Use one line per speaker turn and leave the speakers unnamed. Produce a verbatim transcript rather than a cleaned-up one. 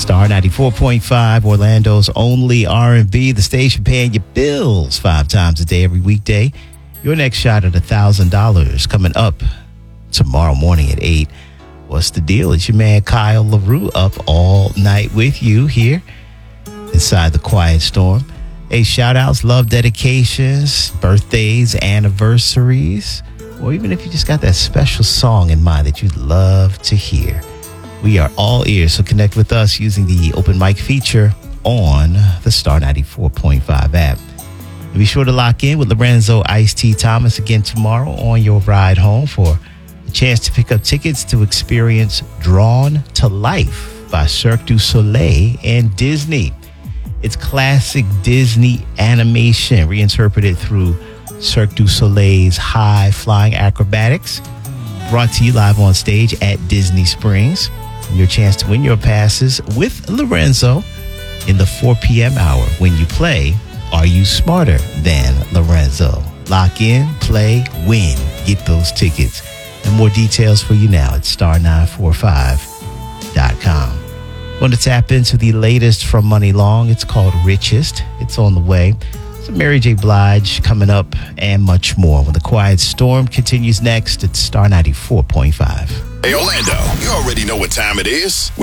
Star ninety-four point five, Orlando's only R and B, the station paying your bills five times a day, every weekday. Your next shot at one thousand dollars coming up tomorrow morning at eight. What's the deal? It's your man Kyle LaRue up all night with you here inside the Quiet Storm. Hey, shout outs, love dedications, birthdays, anniversaries, or even if you just got that special song in mind that you'd love to hear. We are all ears, so connect with us using the open mic feature on the Star ninety-four point five app. And be sure to lock in with Lorenzo Ice-T Thomas again tomorrow on your ride home for a chance to pick up tickets to experience Drawn to Life by Cirque du Soleil and Disney. It's classic Disney animation reinterpreted through Cirque du Soleil's high-flying acrobatics. Brought to you live on stage at Disney Springs. Your chance to win your passes with Lorenzo in the four p.m. hour when you play Are You Smarter Than Lorenzo? Lock in, play, win. Get those tickets. And more details for you now at star nine four five dot com. Want to tap into the latest from Money Long. It's called Richest. It's on the way. So Mary J. Blige coming up and much more when the Quiet Storm continues next at Star ninety-four point five.
Hey, Orlando, you already know what time it is.